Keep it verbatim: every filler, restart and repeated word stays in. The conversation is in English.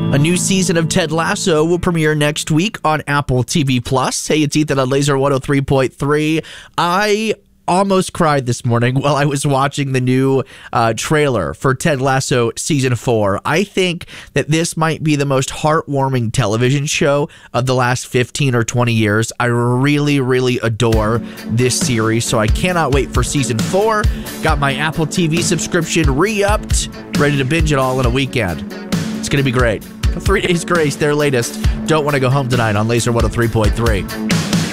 A new season of Ted Lasso will premiere next week on Apple T V Plus. Hey, it's Ethan on Laser one oh three point three. I almost cried this morning while I was watching the new uh, trailer for Ted Lasso Season four. I think that this might be the most heartwarming television show of the last fifteen or twenty years. I really, really adore this series, so I cannot wait for Season four. Got my Apple T V subscription re-upped, ready to binge it all in a weekend. It's going to be great. Three Days Grace, their latest. Don't Want to Go Home Tonight on Laser one oh three point three.